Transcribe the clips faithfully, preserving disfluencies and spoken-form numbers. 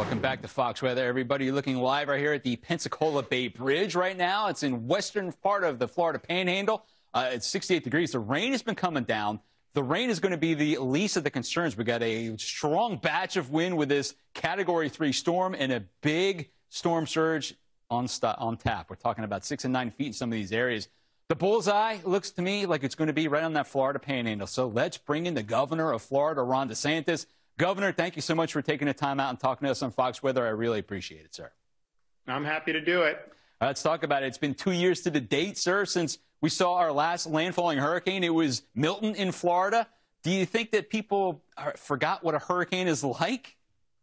Welcome back to Fox Weather, everybody. You're looking live right here at the Pensacola Bay Bridge right now. It's in western part of the Florida Panhandle. Uh, it's sixty-eight degrees. The rain has been coming down. The rain is going to be the least of the concerns. We got a strong batch of wind with this Category three storm and a big storm surge on, on tap. We're talking about six and nine feet in some of these areas. The bullseye looks to me like it's going to be right on that Florida Panhandle. So let's bring in the governor of Florida, Ron DeSantis. Governor, thank you so much for taking the time out and talking to us on Fox Weather. I really appreciate it, sir. I'm happy to do it. Uh, let's talk about it. It's been two years to the date, sir, since we saw our last landfalling hurricane. It was Milton in Florida. Do you think that people are, forgot what a hurricane is like?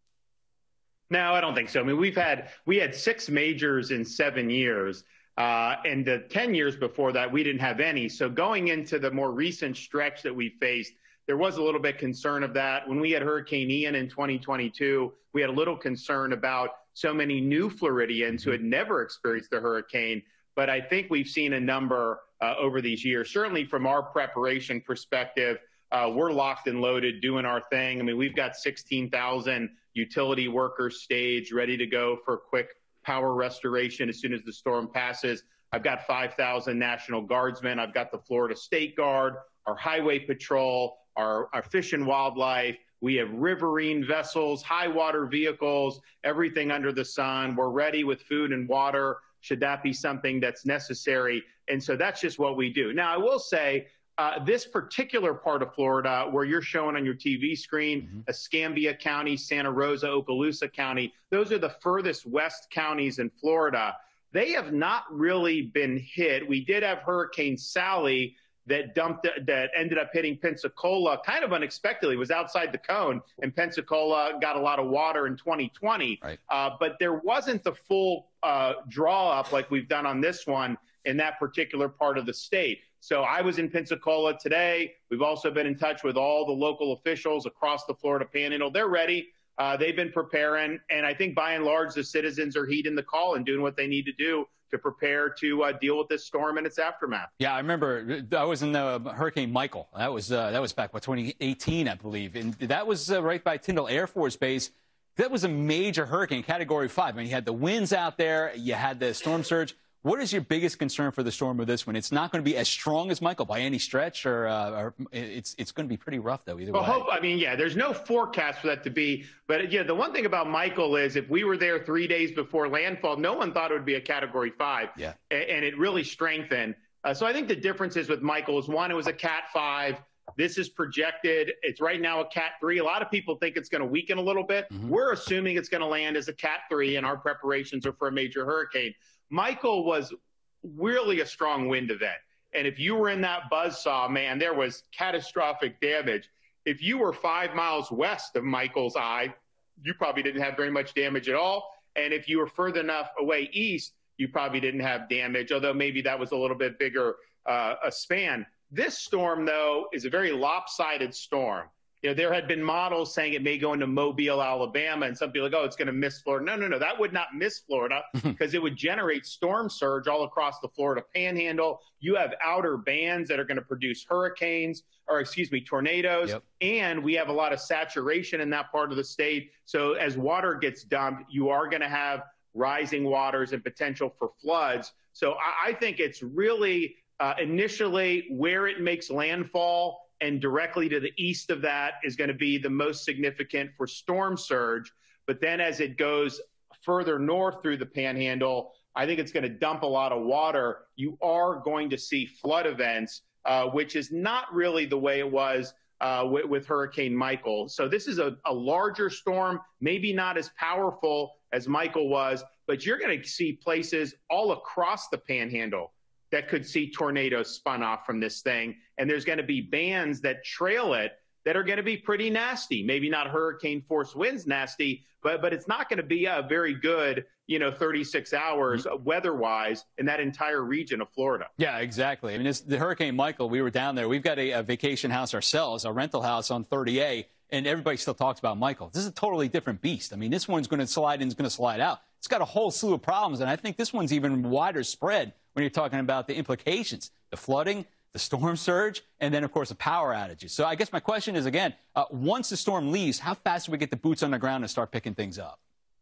No, I don't think so. I mean, we've had we had six majors in seven years. Uh, and the ten years before that, we didn't have any. So going into the more recent stretch that we faced, there was a little bit concern of that. When we had Hurricane Ian in twenty twenty-two, we had a little concern about so many new Floridians who had never experienced the hurricane. But I think we've seen a number uh, over these years. Certainly from our preparation perspective, uh, we're locked and loaded doing our thing. I mean, we've got sixteen thousand utility workers staged, ready to go for quick power restoration as soon as the storm passes. I've got five thousand National Guardsmen. I've got the Florida State Guard, our Highway Patrol, our, our Fish and Wildlife. We have riverine vessels, high water vehicles, everything under the sun. We're ready with food and water should that be something that's necessary. And so that's just what we do. Now, I will say, Uh, this particular part of Florida where you're showing on your T V screen, mm-hmm. Escambia County, Santa Rosa, Okaloosa County, those are the furthest west counties in Florida. They have not really been hit. We did have Hurricane Sally that dumped, that ended up hitting Pensacola kind of unexpectedly. It was outside the cone, and Pensacola got a lot of water in twenty twenty. Right. Uh, but there wasn't the full uh, draw up like we've done on this one in that particular part of the state. So I was in Pensacola today. We've also been in touch with all the local officials across the Florida Panhandle. They're ready. Uh, they've been preparing. And I think by and large, the citizens are heeding the call and doing what they need to do to prepare to uh, deal with this storm and its aftermath. Yeah, I remember I was in the Hurricane Michael. That was uh, that was back by twenty eighteen, I believe. And that was uh, right by Tyndall Air Force Base. That was a major hurricane, Category five. I mean, you had the winds out there. You had the storm surge. What is your biggest concern for the storm with this one? It's not going to be as strong as Michael by any stretch, or, uh, or it's it's going to be pretty rough, though, either well, way. Hope, I mean, yeah, there's no forecast for that to be. But, yeah, the one thing about Michael is if we were there three days before landfall, no one thought it would be a Category five. Yeah. And it really strengthened. Uh, so I think the difference is with Michael is, one, it was a Cat five. This is projected. It's right now a Cat three. A lot of people think it's going to weaken a little bit. Mm-hmm. We're assuming it's going to land as a Cat three, and our preparations are for a major hurricane. Michael was really a strong wind event. And if you were in that buzzsaw, man, there was catastrophic damage. If you were five miles west of Michael's eye, you probably didn't have very much damage at all. And if you were further enough away east, you probably didn't have damage, although maybe that was a little bit bigger uh, a span. This storm, though, is a very lopsided storm. You know, there had been models saying it may go into Mobile, Alabama, and some people are like, oh, it's going to miss Florida. No, no, no, that would not miss Florida because it would generate storm surge all across the Florida Panhandle. You have outer bands that are going to produce hurricanes, or excuse me, tornadoes. Yep. And we have a lot of saturation in that part of the state. So as water gets dumped, you are going to have rising waters and potential for floods. So I, I think it's really uh, initially where it makes landfall, and directly to the east of that is going to be the most significant for storm surge. But then as it goes further north through the Panhandle, I think it's going to dump a lot of water. You are going to see flood events, uh, which is not really the way it was uh, with, with Hurricane Michael. So this is a, a larger storm, maybe not as powerful as Michael was, but you're going to see places all across the Panhandle that could see tornadoes spun off from this thing. And there's going to be bands that trail it that are going to be pretty nasty. Maybe not hurricane force winds nasty, but but it's not going to be a very good, you know, thirty-six hours mm-hmm. weather-wise in that entire region of Florida. Yeah, exactly. I mean, it's the Hurricane Michael, we were down there. We've got a, a vacation house ourselves, a rental house on thirty A, and everybody still talks about Michael. This is a totally different beast. I mean, this one's going to slide in, it's going to slide out. It's got a whole slew of problems, and I think this one's even wider spread when you're talking about the implications, the flooding, the storm surge, and then, of course, the power outages. So I guess my question is, again, uh, once the storm leaves, how fast do we get the boots on the ground and start picking things up?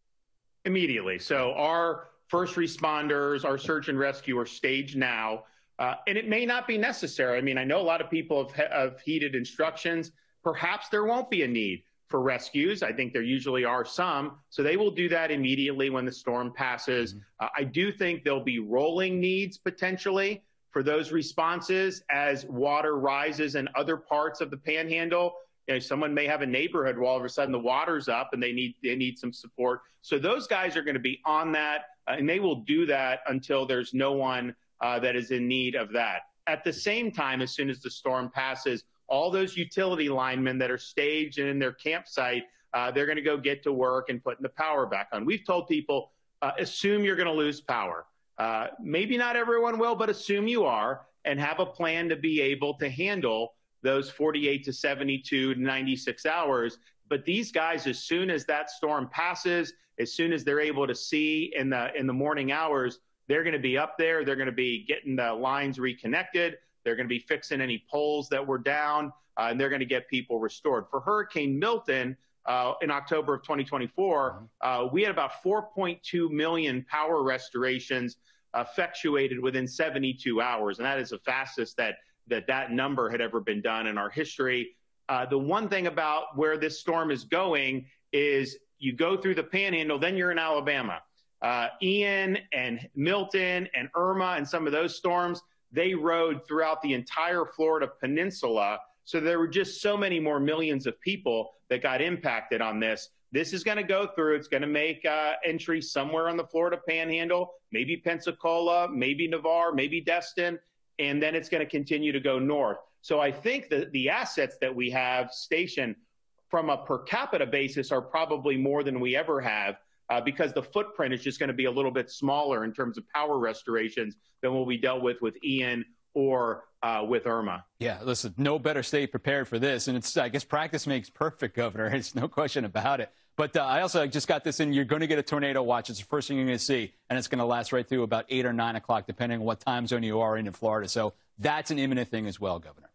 Immediately. So our first responders, our search and rescue are staged now, uh, and it may not be necessary. I mean, I know a lot of people have, have heeded instructions. Perhaps there won't be a need for rescues. I think there usually are some. So they will do that immediately when the storm passes. Mm-hmm. uh, I do think there'll be rolling needs potentially for those responses as water rises in other parts of the Panhandle. You know, someone may have a neighborhood where all of a sudden the water's up and they need they need some support. So those guys are going to be on that, uh, and they will do that until there's no one uh, that is in need of that. At the same time, as soon as the storm passes, all those utility linemen that are staged and in their campsite, uh, they're going to go get to work and putting the power back on. We've told people, uh, assume you're going to lose power. Uh, maybe not everyone will, but assume you are, and have a plan to be able to handle those forty-eight to seventy-two to ninety-six hours. But these guys, as soon as that storm passes, as soon as they're able to see in the in the morning hours, they're going to be up there. They're going to be getting the lines reconnected. They're going to be fixing any poles that were down, uh, and they're going to get people restored. For Hurricane Milton, uh, in October of twenty twenty-four, uh, we had about four point two million power restorations effectuated within seventy-two hours, and that is the fastest that that that number had ever been done in our history. Uh, the one thing about where this storm is going is you go through the Panhandle, then you're in Alabama. Uh, Ian and Milton and Irma and some of those storms, they rode throughout the entire Florida peninsula. So there were just so many more millions of people that got impacted on this. This is going to go through. It's going to make uh, entry somewhere on the Florida Panhandle, maybe Pensacola, maybe Navarre, maybe Destin, and then it's going to continue to go north. So I think that the assets that we have stationed from a per capita basis are probably more than we ever have, uh, because the footprint is just going to be a little bit smaller in terms of power restorations than what we dealt with with Ian or uh, with Irma. Yeah, listen, no better state prepared for this. And it's, I guess, practice makes perfect, Governor. It's no question about it. But uh, I also just got this in. You're going to get a tornado watch. It's the first thing you're going to see. And it's going to last right through about eight or nine o'clock, depending on what time zone you are in in Florida. So that's an imminent thing as well, Governor.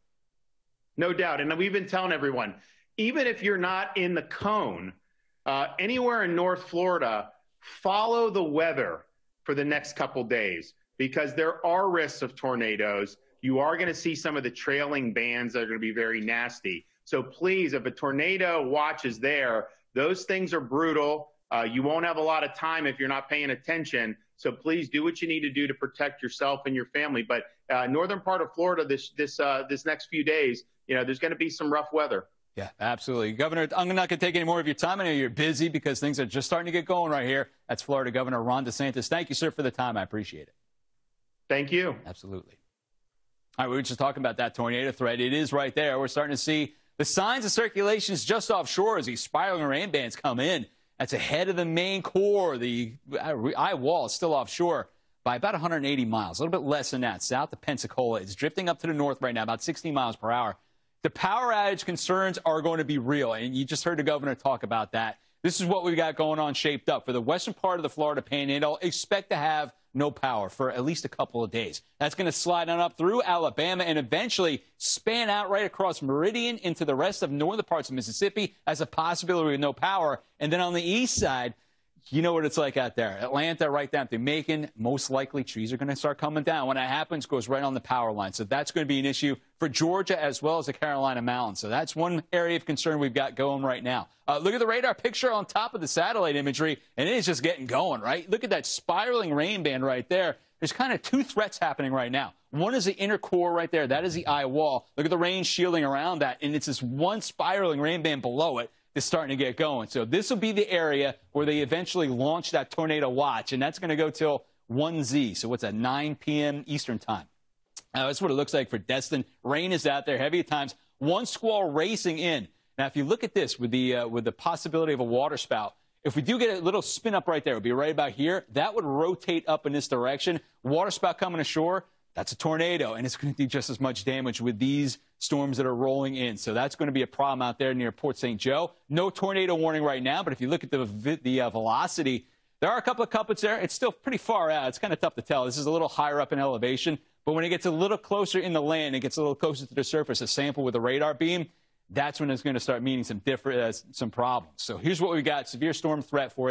No doubt. And we've been telling everyone, even if you're not in the cone, uh, anywhere in North Florida, follow the weather for the next couple days, because there are risks of tornadoes. You are going to see some of the trailing bands that are going to be very nasty. So please, if a tornado watch is there, those things are brutal. Uh, you won't have a lot of time if you're not paying attention. So please do what you need to do to protect yourself and your family. But uh, northern part of Florida, this this uh, this next few days, you know, there's going to be some rough weather. Yeah, absolutely. Governor, I'm not going to take any more of your time. I know you're busy because things are just starting to get going right here. That's Florida Governor Ron DeSantis. Thank you, sir, for the time. I appreciate it. Thank you. Absolutely. All right, we were just talking about that tornado threat. It is right there. We're starting to see the signs of circulations just offshore as these spiraling rain bands come in. That's ahead of the main core. The eye wall is still offshore by about one hundred eighty miles, a little bit less than that, south of Pensacola. It's drifting up to the north right now, about sixty miles per hour. The power outage concerns are going to be real, and you just heard the governor talk about that. This is what we've got going on shaped up. For the western part of the Florida Panhandle, expect to have no power for at least a couple of days. That's going to slide on up through Alabama and eventually span out right across Meridian into the rest of northern parts of Mississippi as a possibility of no power. And then on the east side, you know what it's like out there. Atlanta, right down through Macon, most likely trees are going to start coming down. When that happens, it goes right on the power line. So that's going to be an issue for Georgia as well as the Carolina Mountains. So that's one area of concern we've got going right now. Uh, look at the radar picture on top of the satellite imagery, and it is just getting going, right? Look at that spiraling rain band right there. There's kind of two threats happening right now. One is the inner core right there. That is the eye wall. Look at the rain shielding around that, and it's this one spiraling rain band below it is starting to get going. So this will be the area where they eventually launch that tornado watch, and that's going to go till one Z. So what's that, nine P M Eastern time. Uh, that's what it looks like for Destin. Rain is out there, heavy at times. One squall racing in. Now, if you look at this with the uh, with the possibility of a water spout, if we do get a little spin up right there, it would be right about here. That would rotate up in this direction. Water spout coming ashore. That's a tornado, and it's going to do just as much damage with these storms that are rolling in. So that's going to be a problem out there near Port Saint Joe. No tornado warning right now, but if you look at the, the uh, velocity, there are a couple of couplets there. It's still pretty far out. It's kind of tough to tell. This is a little higher up in elevation, but when it gets a little closer in the land, it gets a little closer to the surface, a sample with a radar beam, that's when it's going to start meaning some different, uh, some problems. So here's what we got. Severe storm threat for you.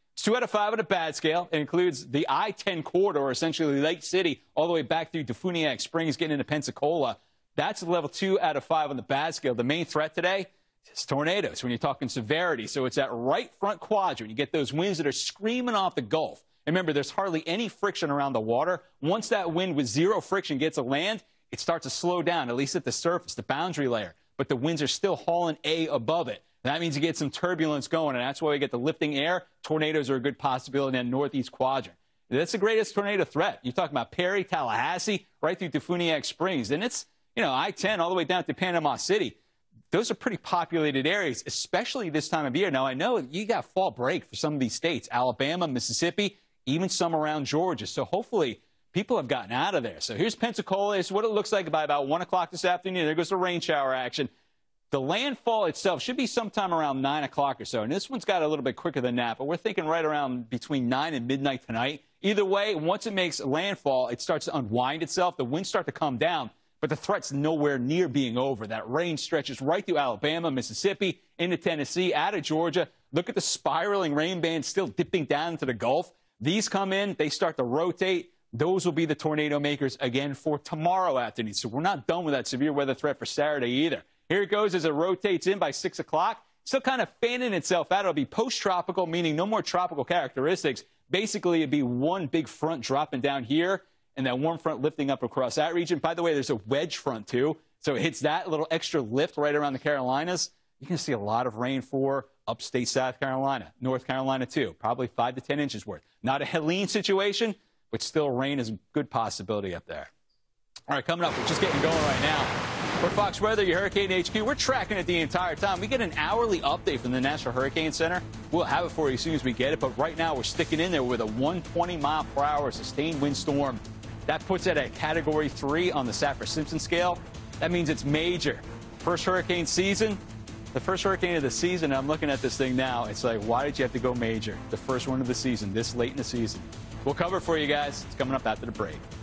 It's two out of five on a bad scale. It includes the I ten corridor, essentially Lake City, all the way back through Defuniak Springs, getting into Pensacola. That's a level two out of five on the bad scale. The main threat today is tornadoes when you're talking severity. So it's that right front quadrant. You get those winds that are screaming off the Gulf. And remember, there's hardly any friction around the water. Once that wind with zero friction gets to land, it starts to slow down, at least at the surface, the boundary layer. But the winds are still hauling A above it. That means you get some turbulence going, and that's why we get the lifting air. Tornadoes are a good possibility in that northeast quadrant. That's the greatest tornado threat. You're talking about Perry, Tallahassee, right through Defuniak Springs. And it's, you know, I ten all the way down to Panama City. Those are pretty populated areas, especially this time of year. Now, I know you got fall break for some of these states, Alabama, Mississippi, even some around Georgia. So hopefully people have gotten out of there. So here's Pensacola. It's what it looks like by about one o'clock this afternoon. There goes the rain shower action. The landfall itself should be sometime around nine o'clock or so. And this one's got a little bit quicker than that, but we're thinking right around between nine and midnight tonight. Either way, once it makes landfall, it starts to unwind itself. The winds start to come down, but the threat's nowhere near being over. That rain stretches right through Alabama, Mississippi, into Tennessee, out of Georgia. Look at the spiraling rain bands still dipping down into the Gulf. These come in, they start to rotate. Those will be the tornado makers again for tomorrow afternoon. So we're not done with that severe weather threat for Saturday either. Here it goes as it rotates in by six o'clock. Still kind of fanning itself out. It'll be post-tropical, meaning no more tropical characteristics. Basically, it'd be one big front dropping down here and that warm front lifting up across that region. By the way, there's a wedge front, too. So it hits that little extra lift right around the Carolinas. You can see a lot of rain for upstate South Carolina, North Carolina, too. Probably five to ten inches worth. Not a Helene situation, but still rain is a good possibility up there. All right, coming up, we're just getting going right now. For Fox Weather, your Hurricane H Q, we're tracking it the entire time. We get an hourly update from the National Hurricane Center. We'll have it for you as soon as we get it, but right now we're sticking in there with a one hundred twenty mile per hour sustained windstorm. That puts it at Category three on the Saffir-Simpson scale. That means it's major. First hurricane season, the first hurricane of the season. I'm looking at this thing now. It's like, why did you have to go major? The first one of the season, this late in the season. We'll cover it for you guys. It's coming up after the break.